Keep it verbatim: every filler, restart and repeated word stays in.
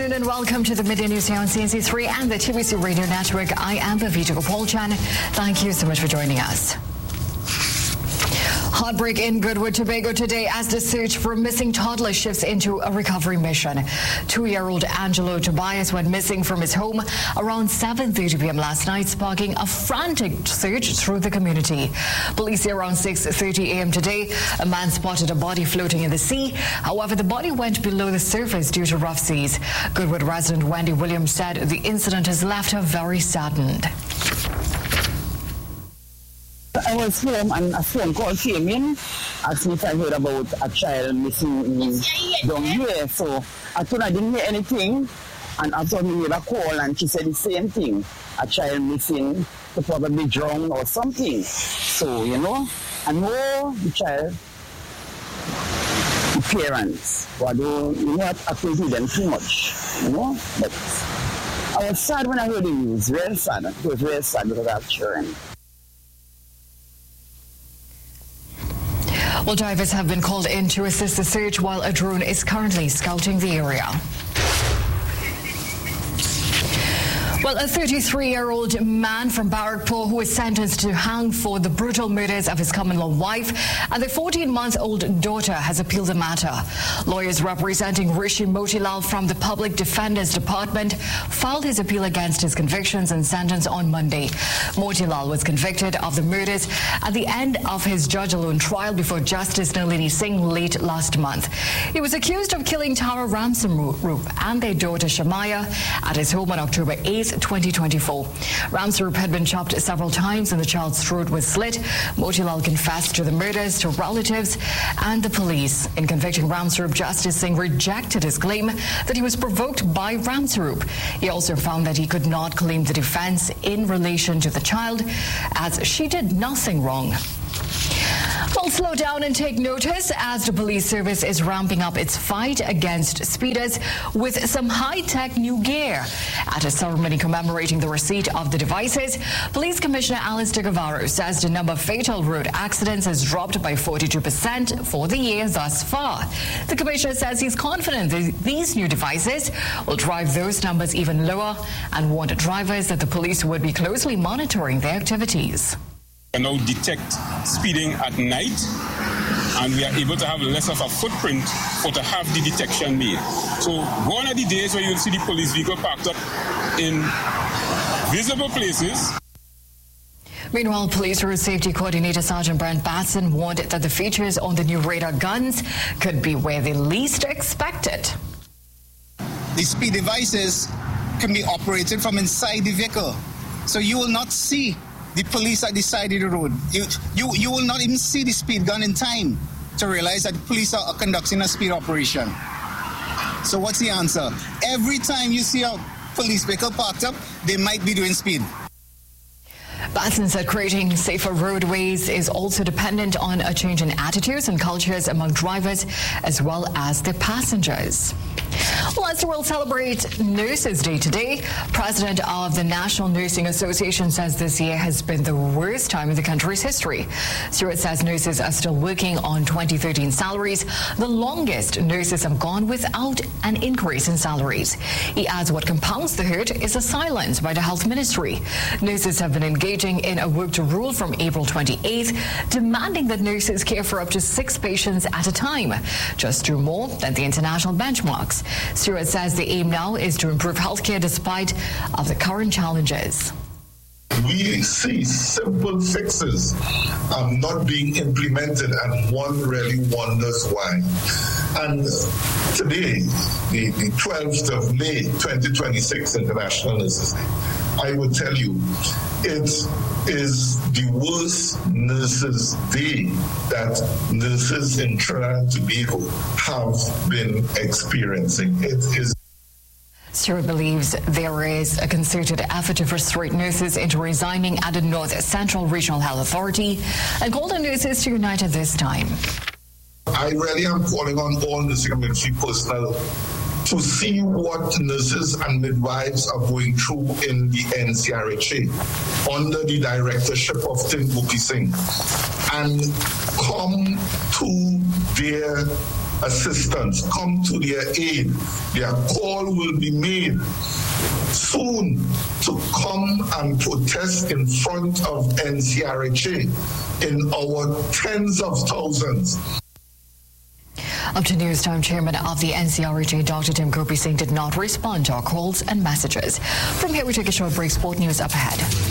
And welcome to the Midday News here on C N C three and the T V C Radio Network. I am Bhavita Gopalchan. Thank you so much for joining us. Heartbreak in Goodwood, Tobago today as the search for a missing toddler shifts into a recovery mission. Two-year-old Angelo Tobias went missing from his home around seven thirty p m last night, sparking a frantic search through the community. Police say around six thirty a m today, a man spotted a body floating in the sea. However, the body went below the surface due to rough seas. Goodwood resident Wendy Williams said the incident has left her very saddened. I was home and a phone call came in, asked me if I heard about a child missing down here. So I told her I didn't hear anything, and after me made a call and she said the same thing, a child missing, to probably drowned or something. So, you know, I know the child, the parents, but I don't, you know, I accuse them too much, you know, but I was sad when I heard the news, real sad. It was real sad because I have children. Well, divers have been called in to assist the search while a drone is currently scouting the area. Well, a thirty-three-year-old man from Barrackpore who was sentenced to hang for the brutal murders of his common-law wife and their fourteen-month-old daughter has appealed the matter. Lawyers representing Rishi Motilal from the Public Defender's Department filed his appeal against his convictions and sentence on Monday. Motilal was convicted of the murders at the end of his judge-alone trial before Justice Nalini Singh late last month. He was accused of killing Tara Ramsaroop and their daughter Shamaya at his home on October eighth, twenty twenty-four. Ramsaroop had been chopped several times and the child's throat was slit. Motilal confessed to the murders to relatives and the police. In convicting Ramsaroop, Justice Singh rejected his claim that he was provoked by Ramsaroop. He also found that he could not claim the defense in relation to the child as she did nothing wrong. Well, slow down and take notice as the police service is ramping up its fight against speeders with some high-tech new gear. At a ceremony commemorating the receipt of the devices, Police Commissioner Alice de Guevara says the number of fatal road accidents has dropped by forty-two percent for the year thus far. The Commissioner says he's confident that these new devices will drive those numbers even lower and warned drivers that the police would be closely monitoring their activities. We now detect speeding at night, and we are able to have less of a footprint for to have the detection made. So gone are the days where you'll see the police vehicle parked up in visible places. Meanwhile, Police Road Safety Coordinator Sergeant Brent Batson warned that the features on the new radar guns could be where they least expect it. The speed devices can be operated from inside the vehicle, so you will not see the police at the side of the road. You, you, you will not even see the speed gun in time to realize that the police are conducting a speed operation. So what's the answer? Every time you see a police vehicle parked up, they might be doing speed. Batson said creating safer roadways is also dependent on a change in attitudes and cultures among drivers as well as their passengers. Well, as the world celebrates Nurses Day today, President of the National Nursing Association says this year has been the worst time in the country's history. Stewart says nurses are still working on twenty thirteen salaries, the longest nurses have gone without an increase in salaries. He adds what compounds the hurt is a silence by the Health Ministry. Nurses have been engaging in a work to rule from April twenty-eighth, demanding that nurses care for up to six patients at a time, just two more than the international benchmarks. Stewart says the aim now is to improve healthcare despite of the current challenges. We see simple fixes um, not being implemented, and one really wonders why. And today, the, the twelfth of May, twenty twenty-six, International Nurses Day, I would tell you, it is the worst Nurses Day that nurses in Trinidad and Tobago have been experiencing. It is. Stewart believes there is a concerted effort to frustrate nurses into resigning at the North Central Regional Health Authority and called on nurses to unite at this time. I really am calling on all nursing community personnel to see what nurses and midwives are going through in the N C R H A under the directorship of Tim Buki Singh, and come to their assistance, come to their aid. Their call will be made soon to come and protest in front of N C R H A in our tens of thousands. Up to News Time, Chairman of the N C R H A, Doctor Tim Kirby Singh, did not respond to our calls and messages. From here, we take a short break. Sport news up ahead.